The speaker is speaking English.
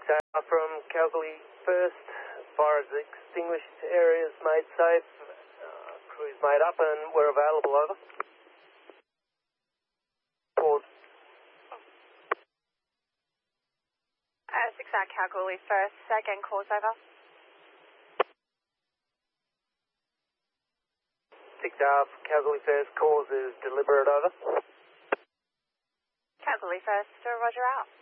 6R from Calgary first. Fire is extinguished, areas made safe. Crew's made up and we're available, over. Pause. 6R Calgary first, again calls over. 6R Calgary first, cause is deliberate, over. Calgary first, roger out.